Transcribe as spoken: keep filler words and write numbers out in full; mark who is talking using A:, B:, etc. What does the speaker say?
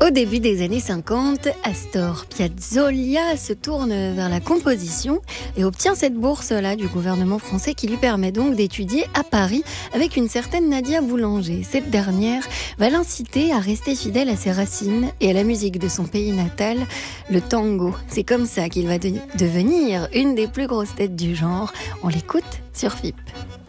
A: Au début des années cinquante, Astor Piazzolla se tourne vers la composition et obtient cette bourse-là du gouvernement français qui lui permet donc d'étudier à Paris avec une certaine Nadia Boulanger. Cette dernière va l'inciter à rester fidèle à ses racines et à la musique de son pays natal, le tango. C'est comme ça qu'il va de- devenir une des plus grosses têtes du genre. On l'écoute sur F I P.